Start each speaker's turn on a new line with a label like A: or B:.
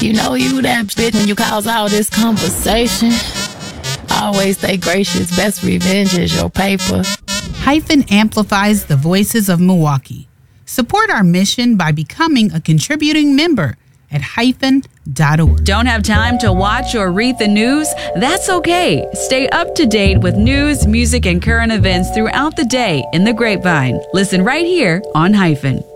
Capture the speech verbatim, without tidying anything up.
A: You know you that bitch when you cause all this conversation. Always stay gracious. Best revenge is your paper.
B: Hyphen amplifies the voices of Milwaukee. Support our mission by becoming a contributing member at hyphen dot org.
C: Don't have time to watch or read the news? That's okay. Stay up to date with news, music, and current events throughout the day in the Grapevine. Listen right here on Hyphen.